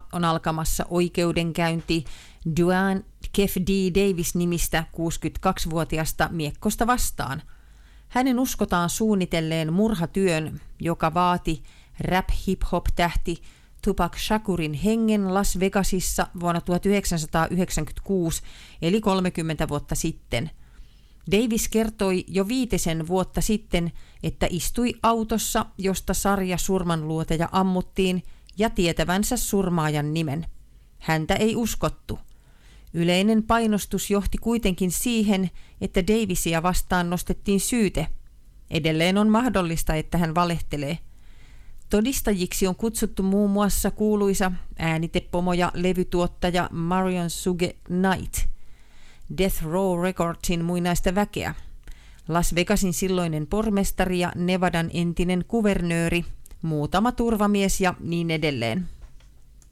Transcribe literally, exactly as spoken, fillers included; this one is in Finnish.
on alkamassa oikeudenkäynti Duane Kef D. Davis-nimistä kuusikymmentäkaksivuotiaasta miekkosta vastaan. Hänen uskotaan suunnitelleen murhatyön, joka vaati rap-hip-hop-tähti Tupac Shakurin hengen Las Vegasissa vuonna tuhatyhdeksänsataayhdeksänkymmentäkuusi, eli kolmekymmentä vuotta sitten. Davis kertoi jo viitisen vuotta sitten, että istui autossa, josta sarja surmanluoteja ammuttiin, ja tietävänsä surmaajan nimen. Häntä ei uskottu. Yleinen painostus johti kuitenkin siihen, että Davisia vastaan nostettiin syyte. Edelleen on mahdollista, että hän valehtelee. Todistajiksi on kutsuttu muun muassa kuuluisa äänitepomo ja levytuottaja Marion Suge Knight, Death Row Recordsin muinaista väkeä, Las Vegasin silloinen pormestari ja Nevadan entinen kuvernööri, muutama turvamies ja niin edelleen.